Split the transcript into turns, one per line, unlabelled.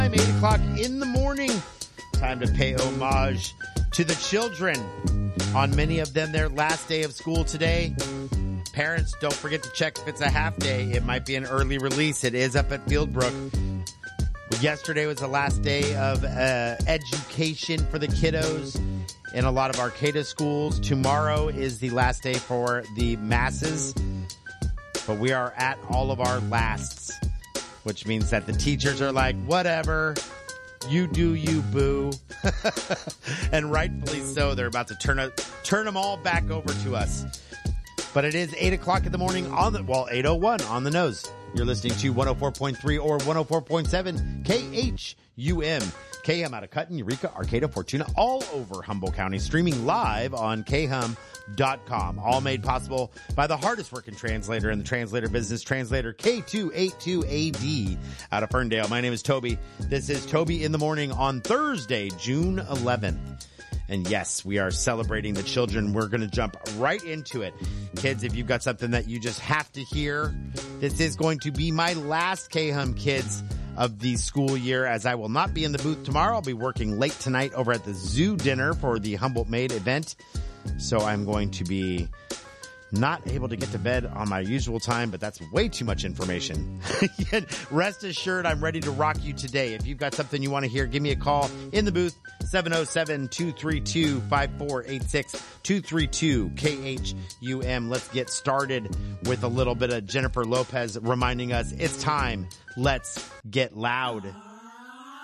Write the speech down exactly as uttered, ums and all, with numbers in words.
eight o'clock in the morning. Time to pay homage to the children. On many of them, their last day of school today. Parents, don't forget to check if it's a half day. It might be an early release. It is up at Fieldbrook. Yesterday was the last day of uh, education for the kiddos in a lot of Arcata schools. Tomorrow is the last day for the masses. But we are at all of our lasts, which means that the teachers are like, whatever, you do you, boo. And rightfully so. They're about to turn a, turn them all back over to us. But it is eight o'clock in the morning on the, well, eight oh one on the nose. You're listening to one oh four point three or one oh four point seven K H U M. K H U M out of Cutton, Eureka, Arcata, Fortuna, all over Humboldt County. Streaming live on K H U M dot com. All made possible by the hardest working translator in the translator business, translator K two eighty-two A D out of Ferndale. My name is Toby. This is Toby in the Morning on Thursday, June eleventh. And yes, we are celebrating the children. We're going to jump right into it. Kids, if you've got something that you just have to hear, this is going to be my last K H U M Kids of the school year, as I will not be in the booth tomorrow. I'll be working late tonight over at the Zoo Dinner for the Humboldt Made event. So I'm going to be not able to get to bed on my usual time, but that's way too much information. Rest assured, I'm ready to rock you today. If you've got something you want to hear, give me a call in the booth, seven oh seven, two three two, five four eight six, two three two K H U M. Let's get started with a little bit of Jennifer Lopez reminding us it's time. Let's get loud.